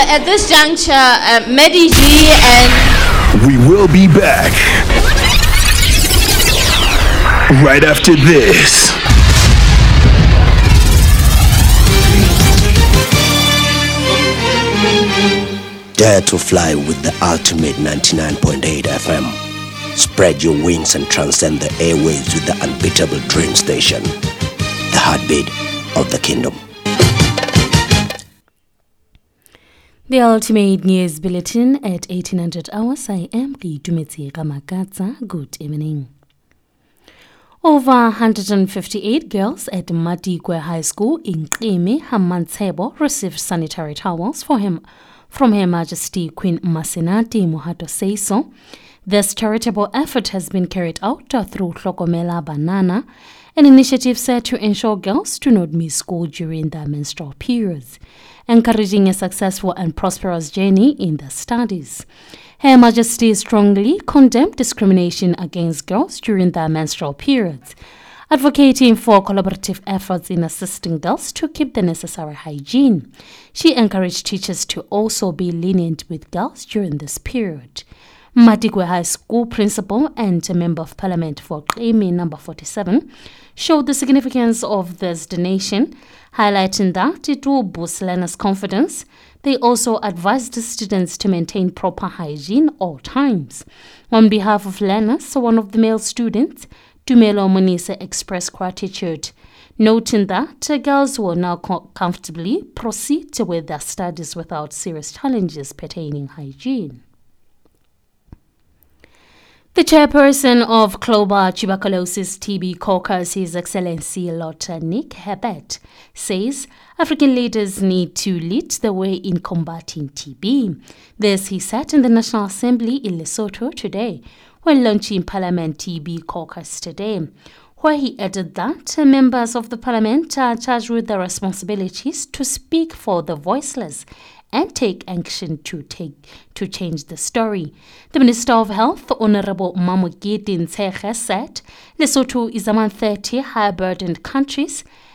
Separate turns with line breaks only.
at this juncture, Medi G and...
We will be back right after this.
Dare to fly with the ultimate 99.8 FM. Spread your wings and transcend the airwaves with the unbeatable Dream Station, the heartbeat of the kingdom.
The Ultimate News Bulletin at 1800 hours. I am Tumeti Ramakatsa. Good evening. Over 158 girls at Matikwe High School in Qeme, Hamantshebo received sanitary towels from Her Majesty Queen Masenate Mohato Seiso. This charitable effort has been carried out through Hlokomela Banana, an initiative set to ensure girls do not miss school during their menstrual periods, encouraging a successful and prosperous journey in their studies. Her Majesty strongly condemned discrimination against girls during their menstrual periods, advocating for collaborative efforts in assisting girls to keep the necessary hygiene. She encouraged teachers to also be lenient with girls during this period. Matikwe High School principal and a member of parliament for Qeme number 47 showed the significance of this donation, highlighting that it will boost learners' confidence. They also advised the students to maintain proper hygiene all times. On behalf of learners, one of the male students, Tumelo Monise, expressed gratitude, noting that girls will now comfortably proceed with their studies without serious challenges pertaining hygiene. The chairperson of Global Tuberculosis TB Caucus, His Excellency Dr. Nick Herbert, says African leaders need to lead the way in combating TB. This he said in the National Assembly in Lesotho today, when launching Parliament TB Caucus today, where he added that members of the Parliament are charged with the responsibilities to speak for the voiceless and take action to change the story. The Minister of Health, Honorable Mamokete Ntshega, said Lesotho is among 30 high-burdened countries